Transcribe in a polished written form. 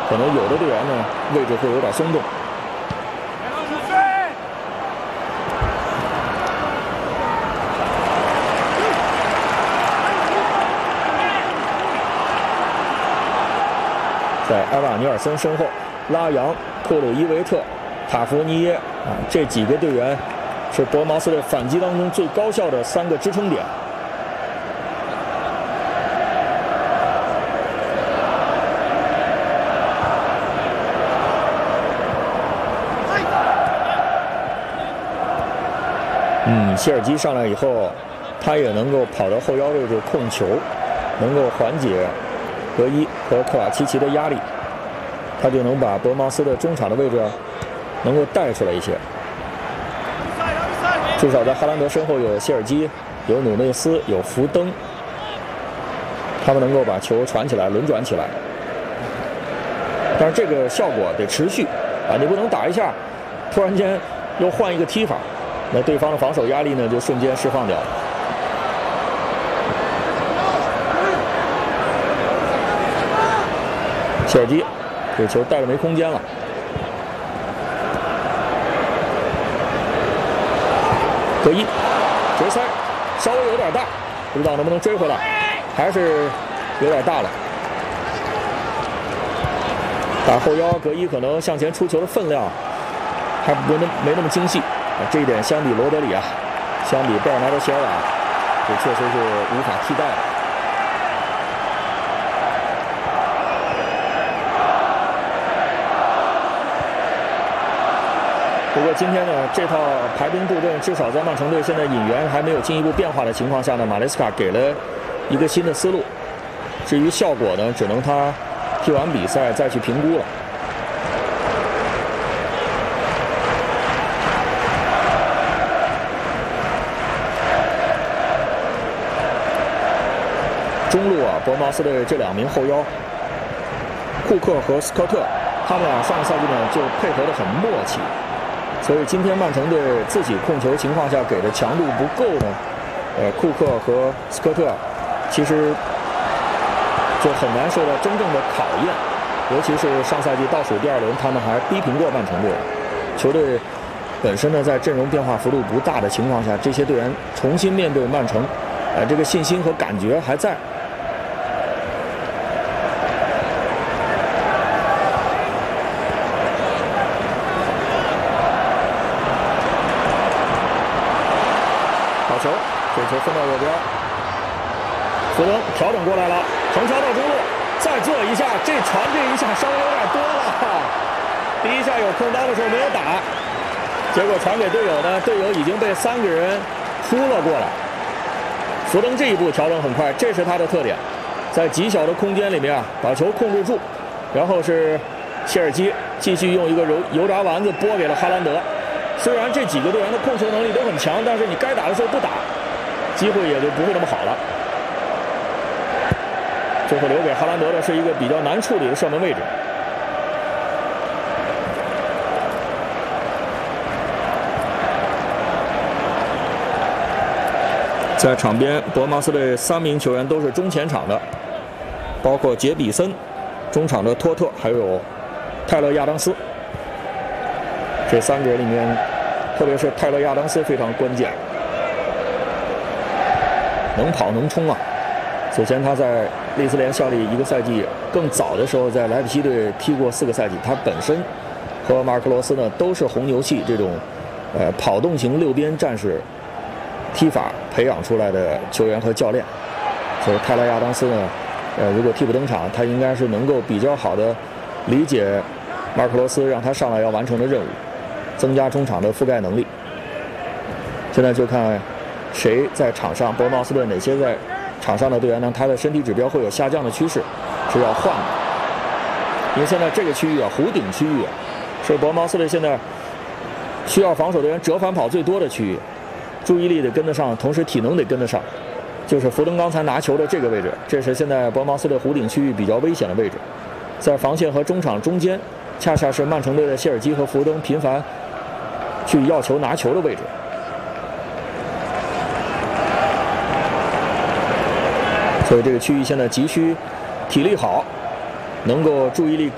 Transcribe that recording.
可能有的队员呢位置会有点松动。在埃瓦尼尔森身后，拉扬、克鲁伊维特、塔弗尼耶啊，这几个队员是博茅斯队反击当中最高效的3个支撑点。谢尔基上来以后，他也能够跑到后腰位置控球，能够缓解格伊和克瓦齐奇的压力，他就能把博茅斯的中场的位置能够带出来一些。至少在哈兰德身后有谢尔基、有努内斯、有福登，他们能够把球传起来、轮转起来。但是这个效果得持续啊，你不能打一下，突然间又换一个踢法。那对方的防守压力呢，就瞬间释放掉了。谢尔基，这球带着没空间了。格伊，直塞，稍微有点大，不知道能不能追回来，还是有点大了。打后腰，格伊可能向前出球的分量还没那么精细。这一点相比罗德里啊，相比贝尔纳德席尔瓦，这确实是无法替代的。不过今天呢，这套排兵布阵，至少在曼城队现在引援还没有进一步变化的情况下呢，马雷斯卡给了一个新的思路。至于效果呢，只能他踢完比赛再去评估了。中路啊，博茅斯队这2名后腰，库克和斯科特，他们俩上个赛季呢就配合得很默契，所以今天曼城队自己控球情况下给的强度不够呢，库克和斯科特其实就很难受到真正的考验，尤其是上赛季倒数第2轮，他们还逼平过曼城队。球队本身呢在阵容变化幅度不大的情况下，这些队员重新面对曼城，这个信心和感觉还在。球，这球分到右边，福登调整过来了，横敲到中路，再做一下，这传这一下稍微有点多了。第一下有空当的时候没有打，结果传给队友呢，队友已经被3个人扑了过来。福登这一步调整很快，这是他的特点，在极小的空间里面啊，把球控制住，然后是切尔基继续用一个油炸丸子拨给了哈兰德。虽然这几个队员的控球能力都很强，但是你该打的时候不打，机会也就不会那么好了。最后留给哈兰德的是一个比较难处理的射门位置。在场边，博茅斯队3名球员都是中前场的，包括杰比森，中场的托特，还有泰勒亚当斯。这3个人里面，特别是泰勒亚当斯非常关键，能跑能冲啊！此前他在利兹联效力1个赛季，更早的时候在莱比锡队踢过4个赛季。他本身和马尔克罗斯呢都是红牛系这种跑动型6边战士踢法培养出来的球员和教练，所以泰勒亚当斯呢，如果替补登场，他应该是能够比较好的理解马尔克罗斯让他上来要完成的任务。增加中场的覆盖能力。现在就看谁在场上，博茅斯队哪些在场上的队员呢？他的身体指标会有下降的趋势，是要换的。因为现在这个区域啊，弧顶区域是博茅斯队现在需要防守队员折返跑最多的区域，注意力得跟得上，同时体能得跟得上。就是福登刚才拿球的这个位置，这是现在博茅斯队弧顶区域比较危险的位置，在防线和中场中间，恰恰是曼城队的谢尔基和福登频繁去要球拿球的位置。所以这个区域现在急需体力好，能够注意力